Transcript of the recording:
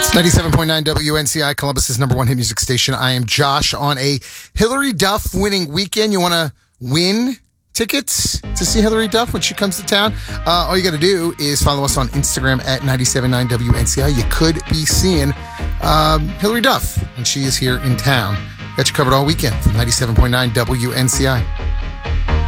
97.9 WNCI, Columbus's number one hit music station. I am Josh on a Hillary Duff winning weekend. You want to win tickets to see Hillary Duff when she comes to town? All you got to do is follow us on Instagram at 97.9 WNCI. You could be seeing Hillary Duff when she is here in town. Got you covered all weekend from 97.9 WNCI.